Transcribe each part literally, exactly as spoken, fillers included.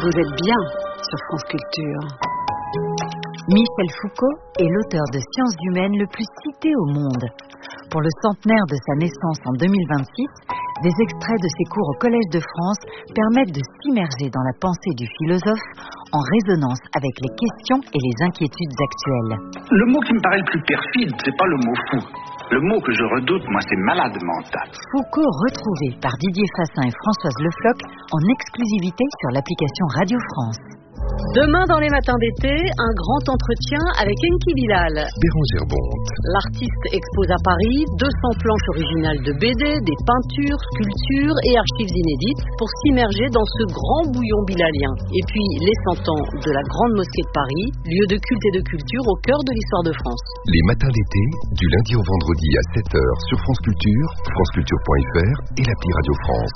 Vous êtes bien sur France Culture. Michel Foucault est l'auteur de Sciences humaines le plus cité au monde. Pour le centenaire de sa naissance en deux mille vingt-six, des extraits de ses cours au Collège de France permettent de s'immerger dans la pensée du philosophe en résonance avec les questions et les inquiétudes actuelles. Le mot qui me paraît le plus perfide, c'est pas le mot fou. Le mot que je redoute, moi, c'est malade mental. Foucault retrouvé par Didier Fassin et Françoise Le Floch en exclusivité sur l'application Radio France. Demain dans les matins d'été, un grand entretien avec Enki Bilal. Bérangère Bonte. L'artiste expose à Paris deux cents planches originales de B D, des peintures, sculptures et archives inédites pour s'immerger dans ce grand bouillon bilalien. Et puis les cent ans de la Grande Mosquée de Paris, lieu de culte et de culture au cœur de l'histoire de France. Les matins d'été, du lundi au vendredi à sept heures sur France Culture, franceculture point f r et l'appli Radio France.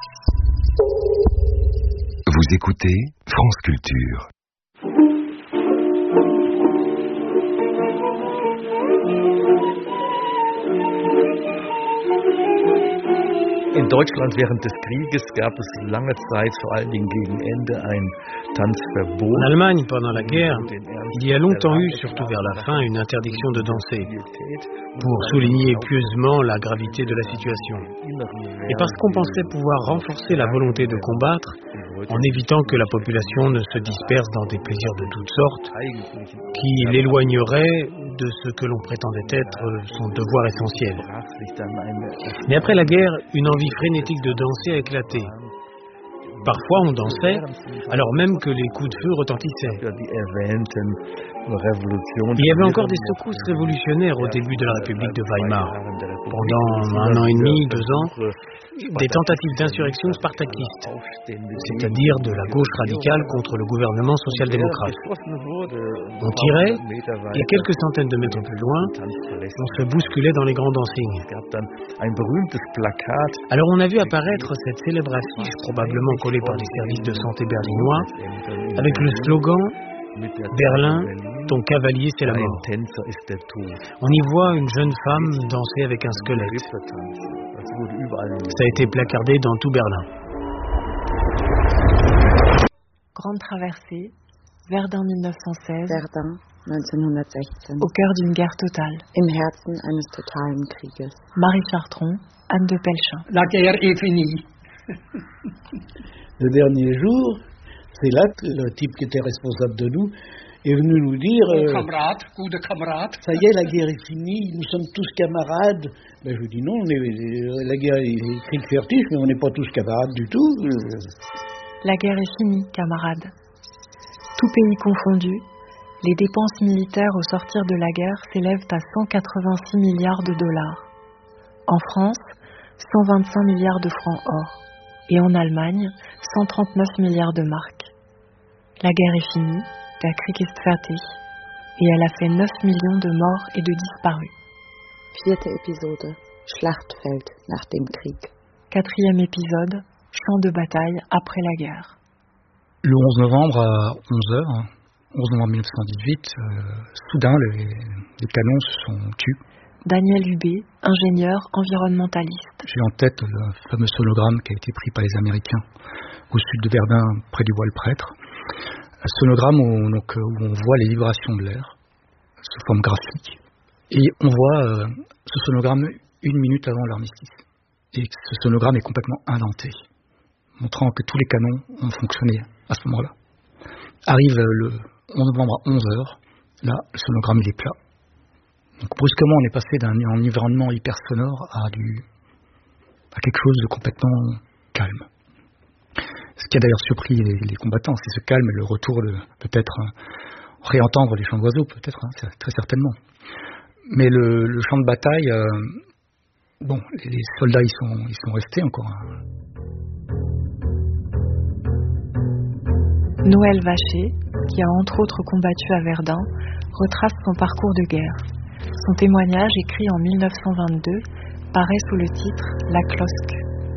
Vous écoutez France Culture. In Deutschland während des Krieges gab es lange Zeit, vor allen Dingen gegen Ende, ein Tanzverbot. En Allemagne, pendant la guerre, il y a longtemps eu, surtout vers la fin, une interdiction de danser, pour souligner pieusement la gravité de la situation. Et parce qu'on pensait pouvoir renforcer la volonté de combattre, en évitant que la population ne se disperse dans des plaisirs de toutes sortes, qui l'éloigneraient de ce que l'on prétendait être son devoir essentiel. Mais après la guerre, une envie frénétique de danser a éclaté. Parfois on dansait, alors même que les coups de feu retentissaient. Il y avait encore des secousses révolutionnaires au début de la République de Weimar. Pendant un an et demi, deux ans, des tentatives d'insurrection spartakistes, c'est-à-dire de la gauche radicale contre le gouvernement social-démocrate. On tirait, et quelques centaines de mètres plus loin, on se bousculait dans les grands dancings. Alors on a vu apparaître cette célèbre affiche, probablement collée par les services de santé berlinois, avec le slogan « Berlin, ton cavalier c'est la mort ». On y voit une jeune femme danser avec un squelette. Ça a été placardé dans tout Berlin. Grande traversée, Verdun mille neuf cent seize, Verdun neunzehnhundertsechzehn, au cœur d'une guerre totale. Im Herzen eines totalen Krieges. Marie Chartron, Anne de Pelchin. La guerre est finie. Le dernier jour, c'est là que le type qui était responsable de nous est venu nous dire euh, camarade, coup de camarade. Ça y est, la guerre est finie, nous sommes tous camarades. Ben, je lui dis non, on est, la guerre est cri de fertige, mais on n'est pas tous camarades du tout. La guerre est finie, camarades. Tout pays confondu, les dépenses militaires au sortir de la guerre s'élèvent à cent quatre-vingt-six milliards de dollars. En France, cent vingt-cinq milliards de francs or. Et en Allemagne, cent trente-neuf milliards de marks. La guerre est finie, der Krieg ist fertig, et elle a fait neuf millions de morts et de disparus. Vierte Episode, Schlachtfeld nach dem Krieg. Quatrième épisode, champ de bataille après la guerre. Le onze novembre à onze heures, onze novembre mille neuf cent dix-huit, euh, soudain les, les canons se sont tus. Daniel Hubé, ingénieur environnementaliste. J'ai en tête le fameux sonogramme qui a été pris par les Américains au sud de Verdun, près du Bois-le-Prêtre. Un sonogramme où, donc, où on voit les vibrations de l'air sous forme graphique. Et on voit euh, ce sonogramme une minute avant l'armistice. Et ce sonogramme est complètement inventé, montrant que tous les canons ont fonctionné à ce moment-là. Arrive le onze novembre à onze heures, là, le sonogramme il est plat. Donc brusquement, on est passé d'un environnement hyper sonore à, du, à quelque chose de complètement calme. Ce qui a d'ailleurs surpris les, les combattants, c'est ce calme et le retour de peut-être euh, réentendre les chants d'oiseaux, peut-être, hein, très certainement. Mais le, le champ de bataille, euh, bon, les, les soldats ils sont, ils sont restés encore. Hein. Noël Vacher, qui a entre autres combattu à Verdun, retrace son parcours de guerre. Son témoignage, écrit en mille neuf cent vingt-deux, paraît sous le titre « La Closque ».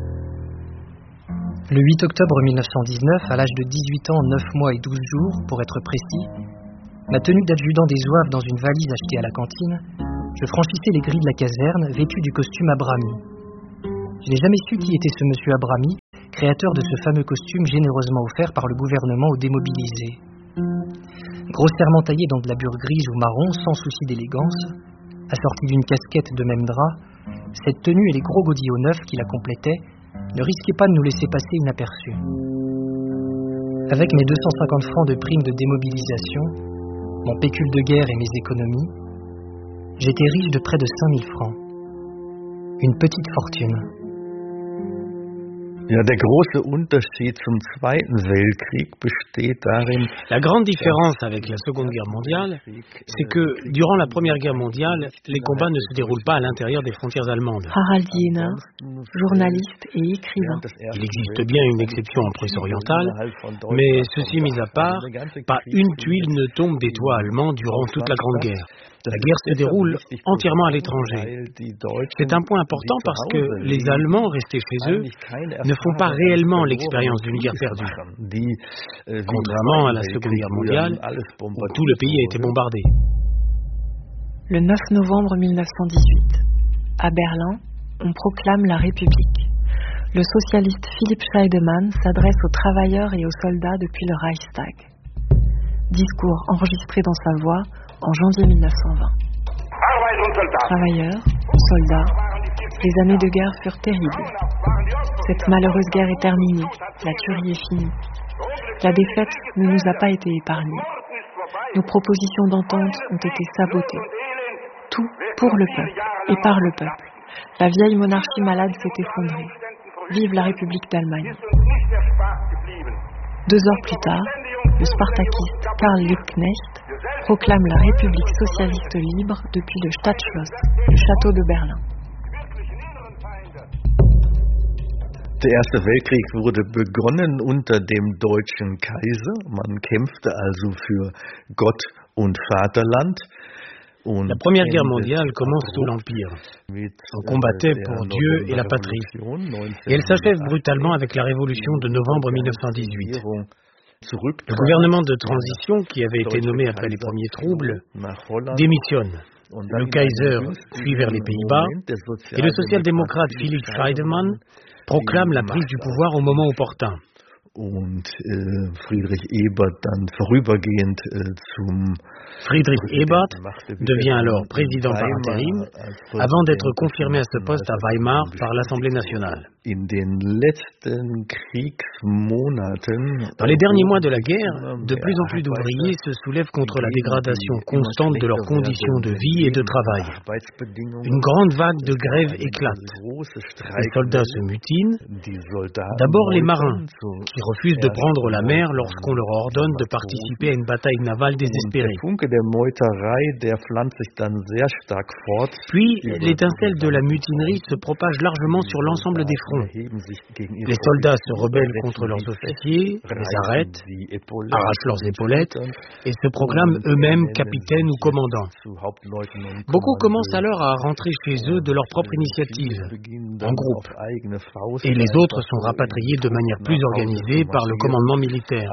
Le huit octobre mille neuf cent dix-neuf, à l'âge de dix-huit ans, neuf mois et douze jours, pour être précis, ma tenue d'adjudant des zouaves dans une valise achetée à la cantine, je franchissais les grilles de la caserne, vêtu du costume Abrami. Je n'ai jamais su qui était ce monsieur Abrami, créateur de ce fameux costume généreusement offert par le gouvernement aux démobilisés. Grossièrement taillé dans de la bure grise ou marron, sans souci d'élégance, assorti d'une casquette de même drap, cette tenue et les gros godillots neufs qui la complétaient ne risquaient pas de nous laisser passer inaperçus. Avec mes deux cent cinquante francs de prime de démobilisation, mon pécule de guerre et mes économies, j'étais riche de près de cinq mille francs. Une petite fortune. Ja, der große Unterschied zum Zweiten Weltkrieg besteht darin. La grande différence avec la Seconde Guerre mondiale, c'est que durant la Première Guerre mondiale, les combats ne se déroulent pas à l'intérieur des frontières allemandes. Harald Jehner, journaliste et écrivain. Il existe bien une exception en Prusse orientale, mais ceci mis à part, pas une tuile ne tombe des toits allemands durant toute la Grande Guerre. La guerre se déroule entièrement à l'étranger. C'est un point important parce que les Allemands restés chez eux ne font pas réellement l'expérience d'une guerre perdue, contrairement à la Seconde Guerre mondiale où tout le pays a été bombardé. Le neuf novembre mille neuf cent dix-huit, à Berlin, on proclame la République. Le socialiste Philipp Scheidemann s'adresse aux travailleurs et aux soldats depuis le Reichstag. Discours enregistré dans sa voix en janvier mille neuf cent vingt. Travailleurs, soldats, les années de guerre furent terribles. Cette malheureuse guerre est terminée, la tuerie est finie. La défaite ne nous a pas été épargnée. Nos propositions d'entente ont été sabotées. Tout pour le peuple et par le peuple. La vieille monarchie malade s'est effondrée. Vive la République d'Allemagne. Deux heures plus tard, le spartakiste Karl Liebknecht proclame la République socialiste libre depuis le Stadtschloss, le château de Berlin. Der Erste Weltkrieg wurde begonnen unter dem deutschen Kaiser. Man kämpfte also für Gott und Vaterland. La Première Guerre mondiale commence sous l'Empire. On combattait pour Dieu et la patrie. Et elle s'achève brutalement avec la Révolution de novembre mille neuf cent dix-huit. Le gouvernement de transition, qui avait été nommé après les premiers troubles, démissionne. Le Kaiser fuit vers les Pays-Bas et le social-démocrate Philipp Scheidemann proclame la prise du pouvoir au moment opportun. Und äh, Friedrich Ebert dann vorübergehend äh, zum Friedrich Ebert devient alors président par intérim avant d'être confirmé à ce poste à Weimar par l'Assemblée nationale. In den letzten Kriegsmonaten, Dans les derniers mois de la guerre, de plus en plus d'ouvriers se soulèvent contre la dégradation constante de leurs conditions de vie et de travail. Une grande vague de grèves éclate. Les soldats se mutinent, d'abord les marins, qui refusent de prendre la mer lorsqu'on leur ordonne de participer à une bataille navale désespérée. Puis, l'étincelle de la mutinerie se propage largement sur l'ensemble des fronts. Les soldats se rebellent contre leurs officiers, les arrêtent, arrachent leurs épaulettes et se proclament eux-mêmes capitaines ou commandants. Beaucoup commencent alors à rentrer chez eux de leur propre initiative, en groupe, et les autres sont rapatriés de manière plus organisée par le commandement militaire.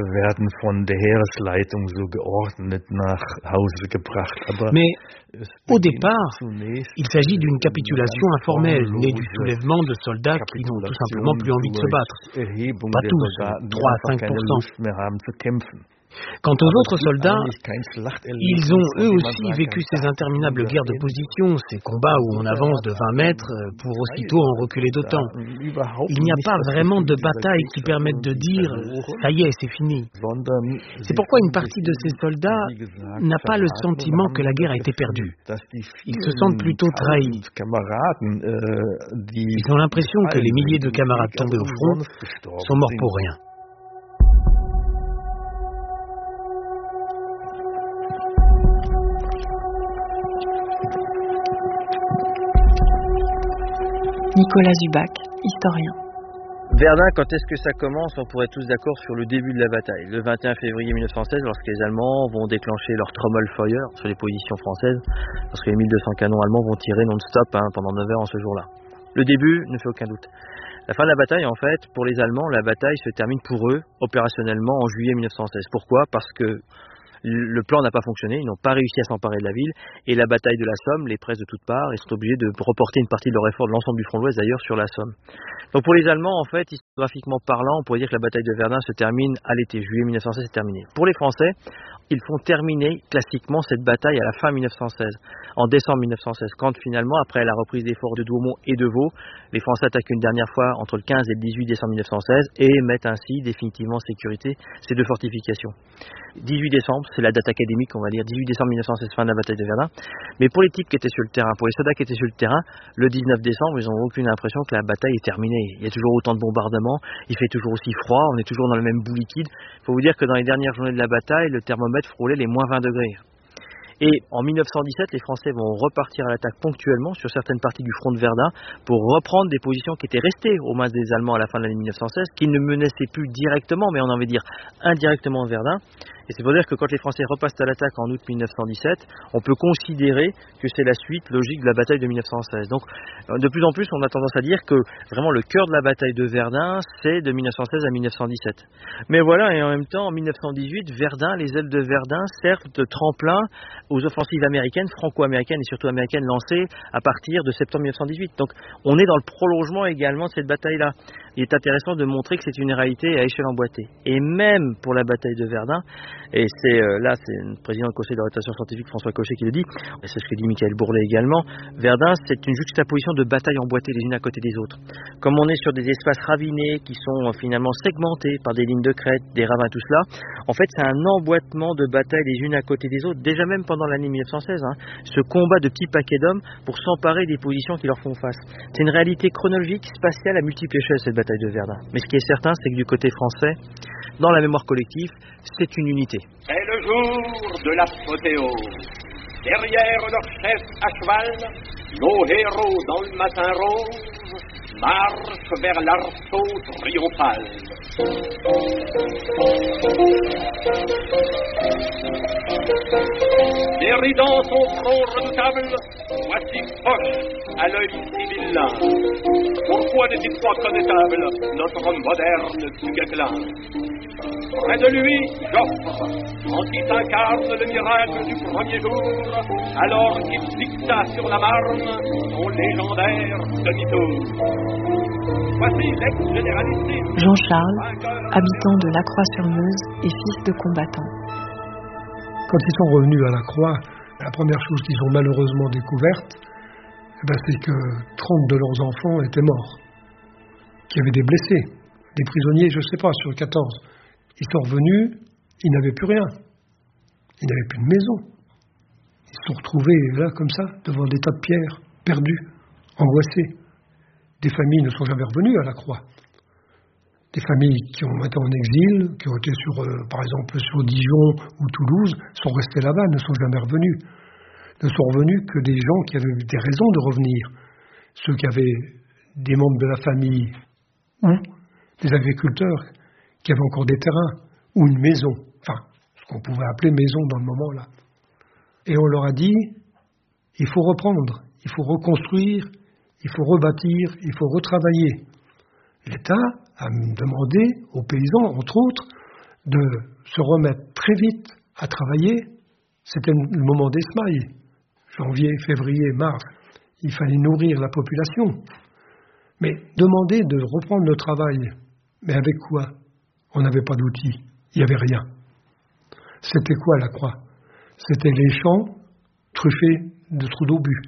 Mais au départ, il s'agit d'une capitulation informelle, née du soulèvement de soldats qui n'ont tout simplement plus envie de se battre. Pas tous, trois à cinq pour cent. Quant aux autres soldats, ils ont eux aussi vécu ces interminables guerres de position, ces combats où on avance de vingt mètres pour aussitôt en reculer d'autant. Il n'y a pas vraiment de bataille qui permette de dire « ça y est, c'est fini ». C'est pourquoi une partie de ces soldats n'a pas le sentiment que la guerre a été perdue. Ils se sentent plutôt trahis. Ils ont l'impression que les milliers de camarades tombés au front sont morts pour rien. Nicolas Zubac, historien. Verdun, quand est-ce que ça commence? On pourrait être tous d'accord sur le début de la bataille. Le vingt et un février mille neuf cent seize, lorsque les Allemands vont déclencher leur Trommelfeuer sur les positions françaises, lorsque les mille deux cents canons allemands vont tirer non-stop hein, pendant neuf heures en ce jour-là. Le début ne fait aucun doute. La fin de la bataille, en fait, pour les Allemands, la bataille se termine pour eux, opérationnellement, en juillet mille neuf cent seize. Pourquoi? Parce que Le plan n'a pas fonctionné, ils n'ont pas réussi à s'emparer de la ville, et la bataille de la Somme les presse de toutes parts, et sont obligés de reporter une partie de leur effort de l'ensemble du front de l'Ouest d'ailleurs sur la Somme. Donc pour les Allemands, en fait, historiographiquement parlant, on pourrait dire que la bataille de Verdun se termine à l'été, juillet mille neuf cent seize est terminée. Pour les Français, ils font terminer classiquement cette bataille à la fin mille neuf cent seize, en décembre mille neuf cent seize, quand finalement, après la reprise des forts de Douaumont et de Vaux, les Français attaquent une dernière fois entre le quinze et le dix-huit décembre mille neuf cent seize et mettent ainsi définitivement en sécurité ces deux fortifications. dix-huit décembre, c'est la date académique, on va dire, dix-huit décembre mille neuf cent seize, fin de la bataille de Verdun. Mais pour les types qui étaient sur le terrain, pour les soldats qui étaient sur le terrain, le dix-neuf décembre, ils n'ont aucune impression que la bataille est terminée. Il y a toujours autant de bombardements, il fait toujours aussi froid, on est toujours dans le même bout liquide. Il faut vous dire que dans les dernières journées de la bataille, le thermomètre frôlait les moins vingt degrés. Et en mille neuf cent dix-sept, les Français vont repartir à l'attaque ponctuellement sur certaines parties du front de Verdun pour reprendre des positions qui étaient restées aux mains des Allemands à la fin de l'année mille neuf cent seize, qui ne menaçaient plus directement, mais on a envie de dire indirectement Verdun. Et c'est pour dire que quand les Français repassent à l'attaque en août mille neuf cent dix-sept, on peut considérer que c'est la suite logique de la bataille de mille neuf cent seize. Donc de plus en plus, on a tendance à dire que vraiment le cœur de la bataille de Verdun, c'est de mille neuf cent seize à mille neuf cent dix-sept. Mais voilà, et en même temps, en mille neuf cent dix-huit, Verdun, les ailes de Verdun servent de tremplin aux offensives américaines, franco-américaines et surtout américaines lancées à partir de septembre mille neuf cent dix-huit. Donc on est dans le prolongement également de cette bataille-là. Il est intéressant de montrer que c'est une réalité à échelle emboîtée. Et même pour la bataille de Verdun, et c'est euh, là, c'est le président du conseil d'orientation scientifique François Cochet qui le dit, et c'est ce que dit Michael Bourlet également, Verdun, c'est une juxtaposition de batailles emboîtées les unes à côté des autres. Comme on est sur des espaces ravinés qui sont euh, finalement segmentés par des lignes de crête, des ravins, tout cela, en fait, c'est un emboîtement de batailles les unes à côté des autres, déjà même pendant l'année mille neuf cent seize, hein, ce combat de petits paquets d'hommes pour s'emparer des positions qui leur font face. C'est une réalité chronologique, spatiale à multiples échelles, cette bataille de Verdun. Mais ce qui est certain, c'est que du côté français, dans la mémoire collective, c'est une unité. C'est le jour de l'apothéose. Derrière leur chef à cheval, nos héros dans le matin rose marchent vers l'arceau triomphal. Déridant son front redoutable, voici Foch à l'œil sibyllin. Pourquoi n'est-il pas connétable notre homme moderne du Guesclin? Près de lui, Joffre, en qui s'incarne le miracle du premier jour, alors qu'il dicta sur la Marne son légendaire demi-tour. Voici l'ex-généralissime Jean-Charles, habitant de Lacroix-sur-Meuse et fils de combattant. Quand ils sont revenus à la Croix, la première chose qu'ils ont malheureusement découverte, eh ben, c'est que trente de leurs enfants étaient morts, qu'il y avait des blessés, des prisonniers, je ne sais pas, sur quatorze. Ils sont revenus, ils n'avaient plus rien. Ils n'avaient plus de maison. Ils se sont retrouvés là, comme ça, devant des tas de pierres, perdus, angoissés. Des familles ne sont jamais revenues à la Croix. Des familles qui ont été en exil, qui ont été sur, euh, par exemple, sur Dijon ou Toulouse, sont restées là-bas, ne sont jamais revenus. Ne sont revenus que des gens qui avaient des raisons de revenir. Ceux qui avaient des membres de la famille ou des agriculteurs qui avaient encore des terrains ou une maison, enfin, ce qu'on pouvait appeler maison dans le moment là. Et on leur a dit, il faut reprendre, il faut reconstruire, il faut rebâtir, il faut retravailler. L'État a demandé aux paysans, entre autres, de se remettre très vite à travailler. C'était le moment des semailles, janvier, février, mars. Il fallait nourrir la population. Mais demander de reprendre le travail, mais avec quoi? On n'avait pas d'outils, il n'y avait rien. C'était quoi la Croix? C'était les champs truffés de trous d'obus,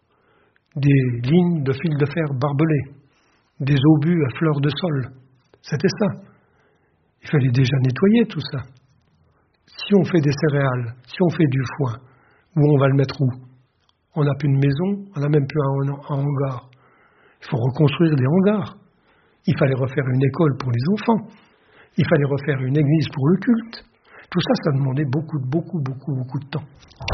des lignes de fils de fer barbelés, des obus à fleurs de sol. C'était ça. Il fallait déjà nettoyer tout ça. Si on fait des céréales, si on fait du foin, où on va le mettre où? On n'a plus de maison, on n'a même plus un, un hangar. Il faut reconstruire des hangars. Il fallait refaire une école pour les enfants. Il fallait refaire une église pour le culte. Tout ça, ça demandait beaucoup, beaucoup, beaucoup, beaucoup de temps.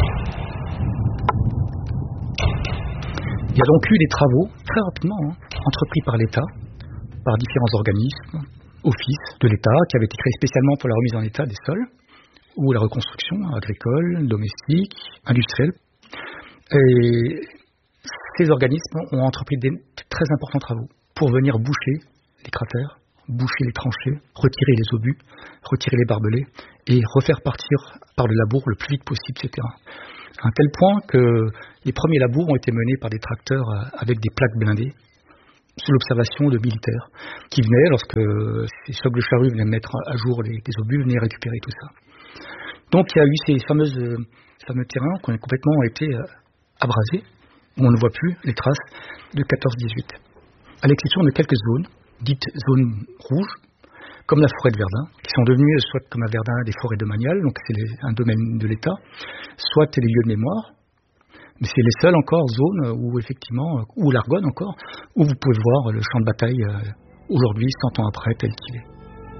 Il y a donc eu des travaux, très rapidement, hein, entrepris par l'État, par différents organismes, offices de l'État, qui avaient été créés spécialement pour la remise en état des sols, ou la reconstruction agricole, domestique, industrielle. Et ces organismes ont entrepris des très importants travaux pour venir boucher les cratères, boucher les tranchées, retirer les obus, retirer les barbelés et refaire partir par le labour le plus vite possible ces terrains. À un tel point que les premiers labours ont été menés par des tracteurs avec des plaques blindées, sous l'observation de militaires qui venaient, lorsque ces chocs de charrue venaient mettre à jour les, les obus, venaient récupérer tout ça. Donc il y a eu ces fameuses, euh, fameux terrains qui ont complètement été euh, abrasés, où on ne voit plus les traces de quatorze dix-huit. À l'exception de quelques zones, dites zones rouges, comme la forêt de Verdun, qui sont devenues, soit comme à Verdun, des forêts domaniales, donc c'est les, un domaine de l'État, soit des lieux de mémoire. Mais c'est les seules encore zones où, effectivement, ou l'Argonne encore, où vous pouvez voir le champ de bataille euh, aujourd'hui, cent ans après, tel qu'il est.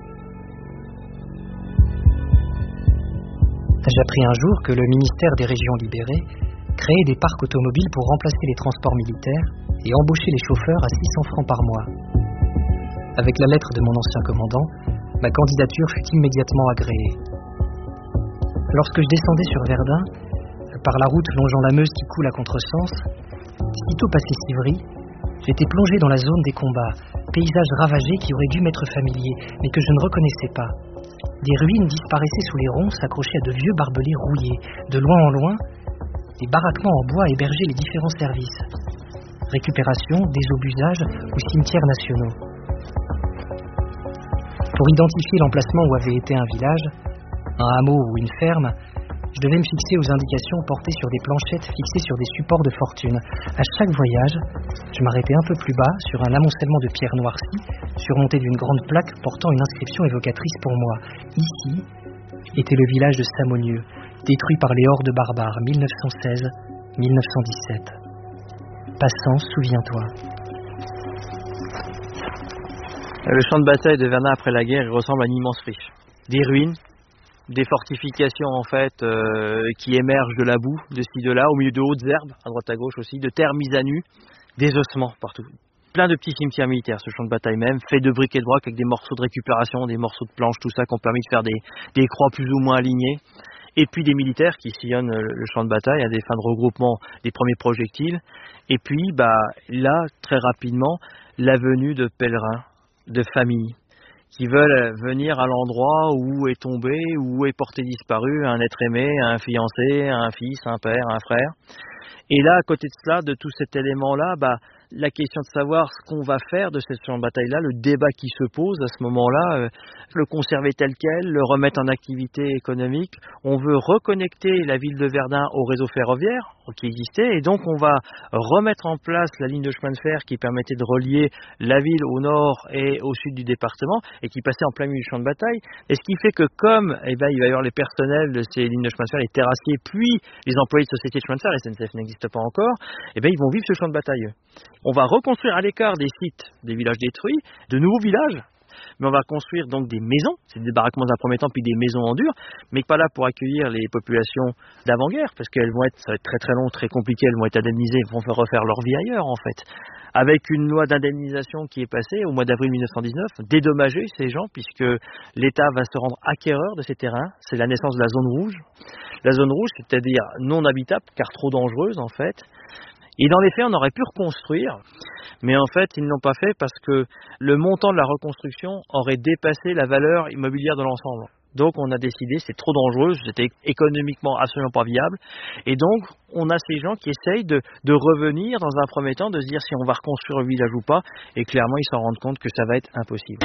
J'ai appris un jour que le ministère des Régions libérées créait des parcs automobiles pour remplacer les transports militaires et embaucher les chauffeurs à six cents francs par mois. Avec la lettre de mon ancien commandant, ma candidature fut immédiatement agréée. Lorsque je descendais sur Verdun, par la route longeant la Meuse qui coule à contresens, sitôt passé Civry, j'étais plongé dans la zone des combats, paysage ravagé qui aurait dû m'être familier, mais que je ne reconnaissais pas. Des ruines disparaissaient sous les ronces accrochées à de vieux barbelés rouillés. De loin en loin, des baraquements en bois hébergeaient les différents services. Récupération, désobusage ou cimetières nationaux. Pour identifier l'emplacement où avait été un village, un hameau ou une ferme, je devais me fixer aux indications portées sur des planchettes fixées sur des supports de fortune. À chaque voyage, je m'arrêtais un peu plus bas sur un amoncellement de pierres noircies, surmonté d'une grande plaque portant une inscription évocatrice pour moi. Ici était le village de Samonieux, détruit par les hordes barbares, mille neuf cent seize à mille neuf cent dix-sept. Passant, souviens-toi. Le champ de bataille de Verdun après la guerre, il ressemble à une immense friche. Des ruines, des fortifications en fait euh, qui émergent de la boue, de ci de là, au milieu de hautes herbes, à droite à gauche aussi, de terres mises à nu, des ossements partout. Plein de petits cimetières militaires, ce champ de bataille même, fait de briques et de broc avec des morceaux de récupération, des morceaux de planches, tout ça, qui ont permis de faire des, des croix plus ou moins alignées. Et puis des militaires qui sillonnent le champ de bataille à des fins de regroupement des premiers projectiles. Et puis bah là, très rapidement, la venue de pèlerins, de familles, qui veulent venir à l'endroit où est tombé, où est porté disparu un être aimé, un fiancé, un fils, un père, un frère. Et là, à côté de cela, de tout cet élément-là, bah, la question de savoir ce qu'on va faire de cette champ de bataille-là, le débat qui se pose à ce moment-là, euh, le conserver tel quel, le remettre en activité économique. On veut reconnecter la ville de Verdun au réseau ferroviaire qui existait, et donc on va remettre en place la ligne de chemin de fer qui permettait de relier la ville au nord et au sud du département, et qui passait en plein milieu du champ de bataille. Et ce qui fait que comme eh ben, il va y avoir les personnels de ces lignes de chemin de fer, les terrassiers, puis les employés de sociétés de chemin de fer, S N C F n'existe pas encore, eh ben, ils vont vivre ce champ de bataille. On va reconstruire à l'écart des sites, des villages détruits, de nouveaux villages, mais on va construire donc des maisons, c'est des baraquements d'un premier temps, puis des maisons en dur, mais pas là pour accueillir les populations d'avant-guerre, parce qu'elles vont être, ça va être très très long, très compliqué, elles vont être indemnisées, elles vont faire refaire leur vie ailleurs en fait. Avec une loi d'indemnisation qui est passée au mois d'avril mille neuf cent dix-neuf, dédommager ces gens, puisque l'État va se rendre acquéreur de ces terrains, c'est la naissance de la zone rouge. La zone rouge, c'est-à-dire non habitable, car trop dangereuse en fait. Et dans les faits, on aurait pu reconstruire, mais en fait, ils ne l'ont pas fait parce que le montant de la reconstruction aurait dépassé la valeur immobilière de l'ensemble. Donc, on a décidé, c'est trop dangereux, c'était économiquement absolument pas viable. Et donc, on a ces gens qui essayent de, de revenir dans un premier temps, de se dire si on va reconstruire le village ou pas. Et clairement, ils s'en rendent compte que ça va être impossible.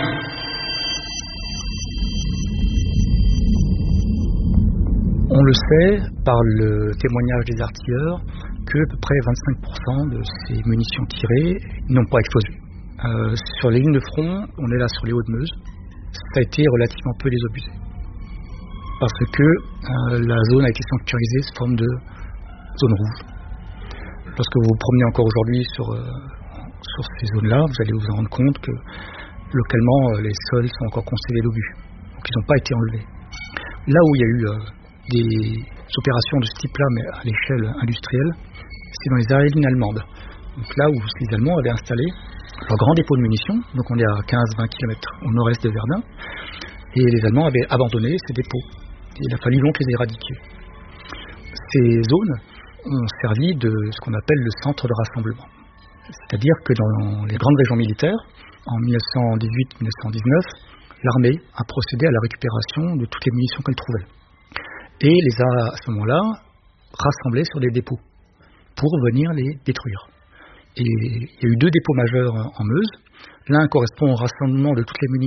On le sait par le témoignage des artilleurs que à peu près vingt-cinq pour cent de ces munitions tirées n'ont pas explosé. Euh, sur les lignes de front, on est là sur les Hauts-de-Meuse, ça a été relativement peu désabusé. Parce que euh, la zone a été sanctuarisée sous forme de zone rouge. Lorsque vous vous promenez encore aujourd'hui sur, euh, sur ces zones-là, vous allez vous en rendre compte que localement, euh, les sols sont encore constellés d'obus. Donc ils n'ont pas été enlevés. Là où il y a eu euh, des opérations de ce type-là, mais à l'échelle industrielle, c'est dans les arénées allemandes. Donc là où les Allemands avaient installé leur grand dépôt de munitions, donc on est à quinze à vingt kilomètres au nord-est de Verdun, et les Allemands avaient abandonné ces dépôts. Et il a fallu donc les éradiquer. Ces zones ont servi de ce qu'on appelle le centre de rassemblement. C'est-à-dire que dans les grandes régions militaires, en mille neuf cent dix-huit mille neuf cent dix-neuf, l'armée a procédé à la récupération de toutes les munitions qu'elle trouvait. Et les a, à ce moment-là, rassemblées sur des dépôts pour venir les détruire. Et il y a eu deux dépôts majeurs en Meuse. L'un correspond au rassemblement de toutes les munitions